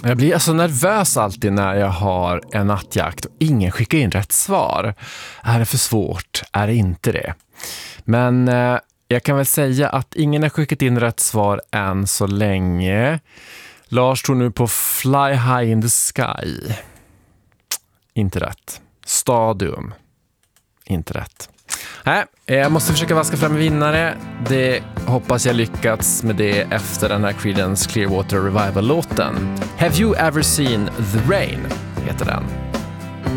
Jag blir alltså nervös alltid när jag har en nattjakt och ingen skickar in rätt svar. Är det för svårt? Är det inte det? Men jag kan väl säga att ingen har skickat in rätt svar än så länge. Lars tror nu på Fly High in the Sky. Inte rätt. Stadium. Inte rätt. Nej, jag måste försöka vaska fram en vinnare. Det hoppas jag lyckats med det efter den här Creedence Clearwater Revival-låten. Have You Ever Seen the Rain heter den.